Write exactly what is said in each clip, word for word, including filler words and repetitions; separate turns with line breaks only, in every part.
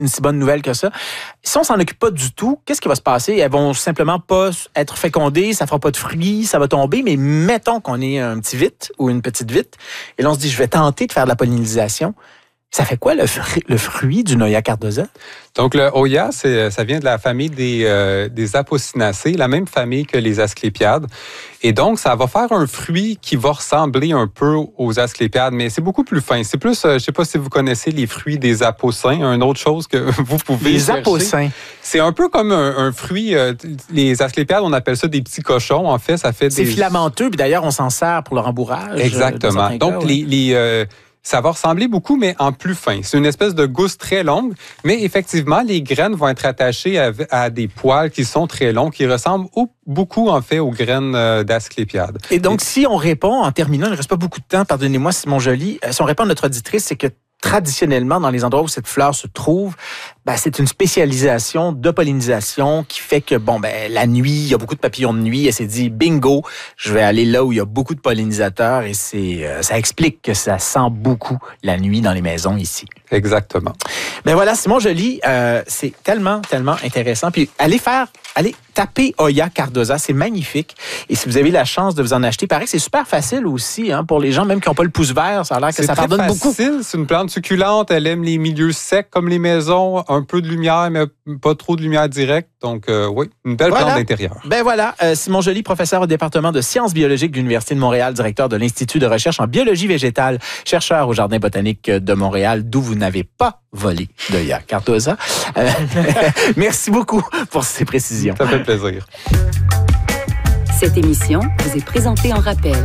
une si bonne nouvelle que ça. Si on s'en occupe pas du tout, qu'est-ce qui va se passer? Elles vont simplement pas être fécondées, ça fera pas de fruits, ça va tomber, mais mettons qu'on ait un petit vite ou une petite vite, et là on se dit, je vais tenter de faire de la pollinisation. Ça fait quoi le, fru- le fruit du Hoya cardosa?
Donc, le Hoya, c'est, ça vient de la famille des, euh, des Apocynaceae, la même famille que les Asclépiades. Et donc, ça va faire un fruit qui va ressembler un peu aux Asclépiades, mais c'est beaucoup plus fin. C'est plus, euh, je ne sais pas si vous connaissez les fruits des apocins, une autre chose que vous pouvez
Les
chercher.
apocins.
C'est un peu comme un, un fruit, euh, les Asclépiades, on appelle ça des petits cochons. En fait, ça fait des...
C'est filamenteux, puis d'ailleurs, on s'en sert pour le rembourrage.
Exactement.
Euh,
donc,
cas,
les... les euh, ça va ressembler beaucoup, mais en plus fin. C'est une espèce de gousse très longue, mais effectivement, les graines vont être attachées à, à des poils qui sont très longs, qui ressemblent au, beaucoup, en fait, aux graines euh, d'Asclépiades.
Et donc, Et... si on répond, en terminant, il ne reste pas beaucoup de temps, pardonnez-moi, Simon Joly, si on répond à notre auditrice, c'est que traditionnellement, dans les endroits où cette fleur se trouve, ben, c'est une spécialisation de pollinisation qui fait que, bon, ben, la nuit, il y a beaucoup de papillons de nuit. Elle s'est dit, bingo, je vais aller là où il y a beaucoup de pollinisateurs et c'est, euh, ça explique que ça sent beaucoup la nuit dans les maisons ici.
Exactement.
Ben voilà, Simon Joly, euh, c'est tellement, tellement intéressant. Puis, allez faire, allez taper Hoya cardosa, c'est magnifique. Et si vous avez la chance de vous en acheter, pareil, c'est super facile aussi, hein, pour les gens, même qui n'ont pas le pouce vert, ça a l'air que
c'est
ça pardonne
facile.
beaucoup.
C'est une plante succulente, elle aime les milieux secs comme les maisons, un peu de lumière, mais pas trop de lumière directe. Donc, euh, oui, une belle
voilà.
plante d'intérieur.
Ben voilà, euh, Simon Joly, professeur au département de sciences biologiques de l'Université de Montréal, directeur de l'Institut de recherche en biologie végétale, chercheur au Jardin botanique de Montréal, d'où vous n'avez pas volé de Hoya cardosa. Euh, merci beaucoup pour ces précisions.
Ça fait plaisir.
Cette émission vous est présentée en rappel.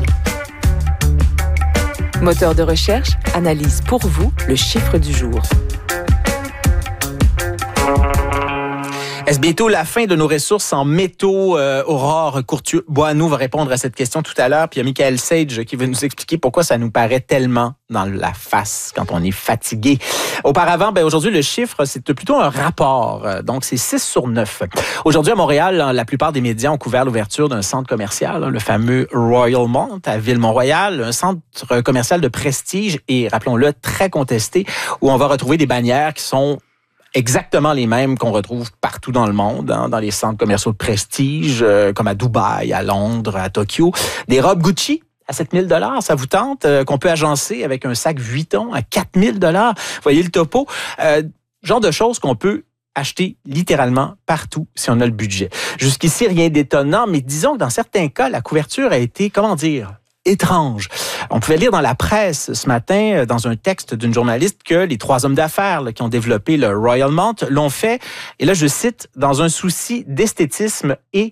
Moteur de recherche analyse pour vous le chiffre du jour.
Est-ce bientôt la fin de nos ressources en métaux? Euh, Aurore Courtieu-Boineau va répondre à cette question tout à l'heure. Puis il y a Michael Sage qui va nous expliquer pourquoi ça nous paraît tellement dans la face quand on est fatigué. Auparavant, ben aujourd'hui, le chiffre, c'est plutôt un rapport. Donc, c'est six sur neuf. Aujourd'hui, à Montréal, la plupart des médias ont couvert l'ouverture d'un centre commercial, le fameux Royalmont à Ville-Mont-Royal, un centre commercial de prestige et, rappelons-le, très contesté, où on va retrouver des bannières qui sont exactement les mêmes qu'on retrouve partout dans le monde, hein, dans les centres commerciaux de prestige, euh, comme à Dubaï, à Londres, à Tokyo. Des robes Gucci à sept mille dollars, ça vous tente, euh, qu'on peut agencer avec un sac Vuitton à quatre mille dollars. Voyez le topo. Euh, genre de choses qu'on peut acheter littéralement partout si on a le budget. Jusqu'ici, rien d'étonnant, mais disons que dans certains cas, la couverture a été, comment dire, étrange. On pouvait lire dans la presse ce matin, dans un texte d'une journaliste, que les trois hommes d'affaires là, qui ont développé le Royalmont l'ont fait, et là je cite, dans un souci d'esthétisme et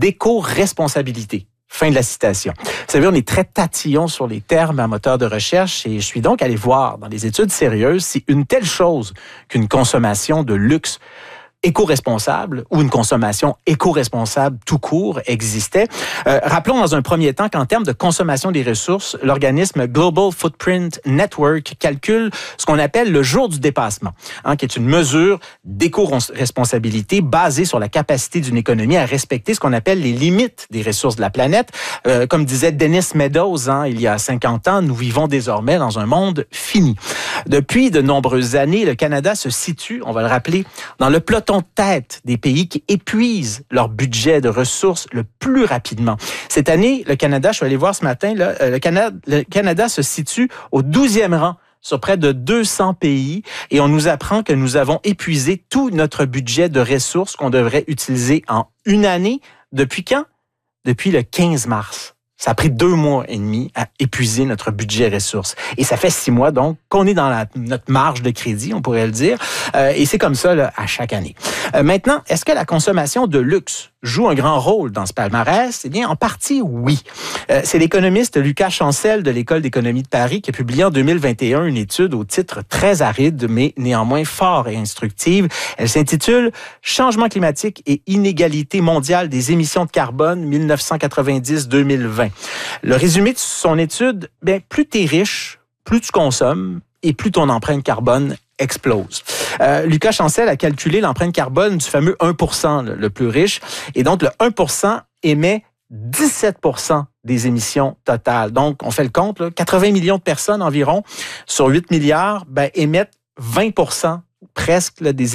d'éco-responsabilité. Fin de la citation. Vous savez, on est très tatillon sur les termes à moteur de recherche et je suis donc allé voir dans les études sérieuses si une telle chose qu'une consommation de luxe éco-responsable ou une consommation éco-responsable tout court existait. Euh, rappelons dans un premier temps qu'en termes de consommation des ressources, l'organisme Global Footprint Network calcule ce qu'on appelle le jour du dépassement, hein, qui est une mesure d'éco-responsabilité basée sur la capacité d'une économie à respecter ce qu'on appelle les limites des ressources de la planète. Euh, comme disait Dennis Meadows, hein, il y a cinquante ans, nous vivons désormais dans un monde fini. Depuis de nombreuses années, le Canada se situe, on va le rappeler, dans le peloton de tête des pays qui épuisent leur budget de ressources le plus rapidement. Cette année, le Canada, je suis allé voir ce matin, là, le, Canada, le Canada se situe au douzième rang sur près de deux cents pays et on nous apprend que nous avons épuisé tout notre budget de ressources qu'on devrait utiliser en une année. Depuis quand? Depuis le quinze mars. Ça a pris deux mois et demi à épuiser notre budget ressources. Et ça fait six mois, donc, qu'on est dans la, notre marge de crédit, on pourrait le dire. Euh, et c'est comme ça là, à chaque année. Euh, maintenant, est-ce que la consommation de luxe joue un grand rôle dans ce palmarès? Eh bien, en partie, oui. Euh, c'est l'économiste Lucas Chancel de l'École d'économie de Paris qui a publié en deux mille vingt et un une étude au titre très aride, mais néanmoins fort et instructive. Elle s'intitule « Changement climatique et inégalité mondiale des émissions de carbone dix-neuf cent quatre-vingt-dix à deux mille vingt ». Le résumé de son étude, bien, plus tu es riche, plus tu consommes et plus ton empreinte carbone explose. Euh, Lucas Chancel a calculé l'empreinte carbone du fameux un pour cent le, le plus riche. Et donc, le un pour cent émet dix-sept pour cent des émissions totales. Donc, on fait le compte, là, quatre-vingts millions de personnes environ sur huit milliards ben, émettent vingt pour cent presque là, des